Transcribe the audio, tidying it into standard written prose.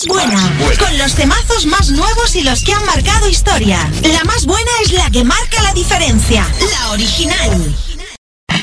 más buena, con los temazos más nuevos y los que han marcado historia. La más buena es la que marca la diferencia, la original.